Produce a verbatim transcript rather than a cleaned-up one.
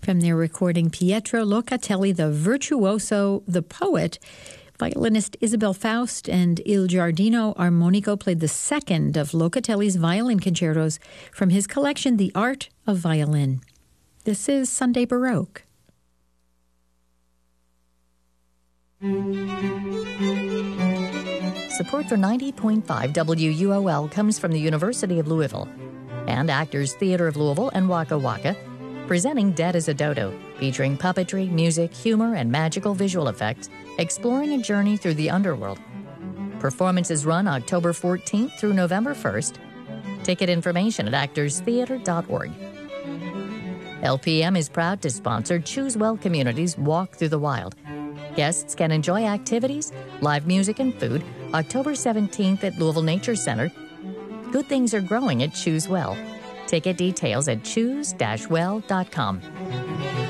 From their recording, Pietro Locatelli, the virtuoso, the poet. Violinist Isabel Faust and Il Giardino Armonico played the second of Locatelli's violin concertos from his collection, The Art of Violin. This is Sunday Baroque. Support for ninety point five W U O L comes from the University of Louisville and Actors Theatre of Louisville and Waka Waka, presenting Dead as a Dodo, featuring puppetry, music, humor, and magical visual effects, exploring a journey through the underworld. Performances run October fourteenth through November first. Ticket information at actors theatre dot org. L P M is proud to sponsor Choose Well Communities Walk Through the Wild. Guests can enjoy activities, live music, and food October seventeenth at Louisville Nature Center. Good things are growing at Choose Well. Ticket details at choose well dot com.